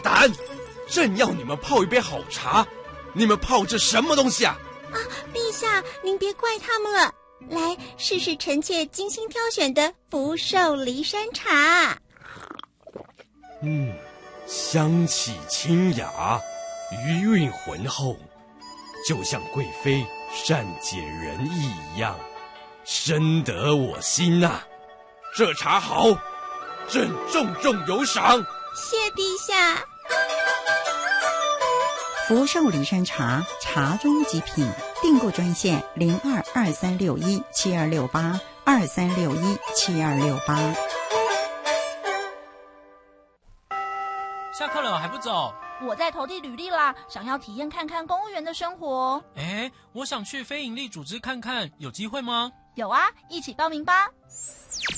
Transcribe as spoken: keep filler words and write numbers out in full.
胆！正要你们泡一杯好茶，你们泡这什么东西啊？ 啊，陛下，您别怪他们了。来，试试臣妾精心挑选的福寿梨山茶。 嗯，香气清雅，余韵浑厚，就像贵妃善解人意一样，深得我心呐、啊。这茶好，朕重重有赏。 谢陛下。 福寿梨山茶，茶中极品。订购专线零二二三六一七二六八二三六一七二六八。 下课了还不走？ 我在投递履历啦，想要体验看看公务员的生活。 哎，我想去非营利组织看看，有机会吗？ 有啊，一起报名吧。